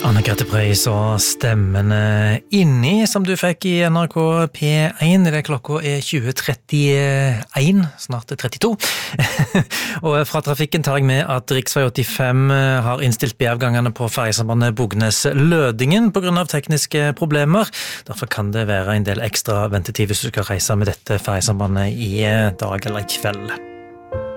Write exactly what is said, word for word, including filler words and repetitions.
Anne-Grete Preus og stemmene inni som du fikk i N R K P én. Det klokka er tjue trettien, snart trettito. Og fra trafikken tar jeg med at riksvei åttifem har innstilt B-avgangene på ferjesambandet Bognes-Lødingen på grunn av tekniske problemer. Derfor kan det være en del ekstra ventetid hvis du skal reise med dette ferjesambandet i dag eller i kveld.